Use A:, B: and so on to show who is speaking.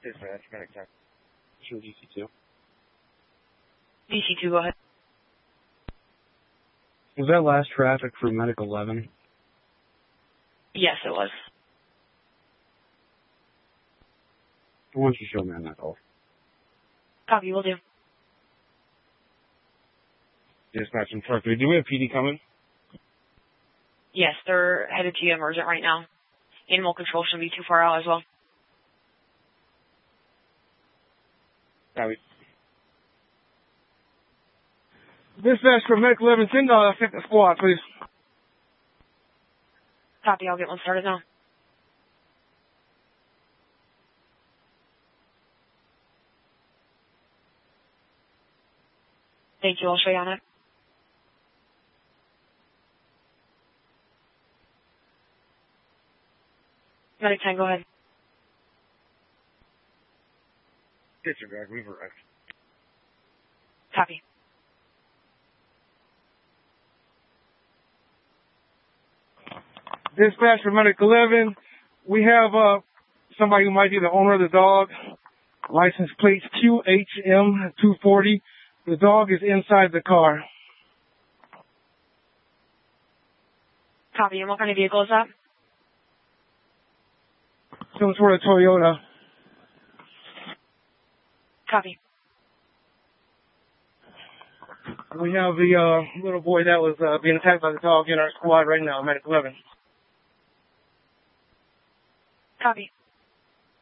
A: Dispatch, medic 10. Sure, DC2.
B: DC2, go ahead.
A: Was that last traffic for medic 11?
B: Yes, it was.
A: Why don't you show me on that call?
B: Copy, will do.
A: Dispatch in truck 3. Do we have PD coming?
B: Yes, they're headed to you emergent right now. Animal control shouldn't be too far out as well.
A: Copy.
C: Dispatch for medic 11, send a second squad, please.
B: Copy, I'll get one started now. Thank you, I'll show you on it. Medic 10, go ahead.
A: Disregard, we've arrived.
B: Copy.
C: Dispatch for medic 11, we have somebody who might be the owner of the dog. License plates QHM240. The dog is inside the car.
B: Copy, and what kind of vehicle is that?
C: Some sort of Toyota.
B: Copy.
C: We have the little boy that was being attacked by the dog in our squad right now, medic 11.
B: Copy.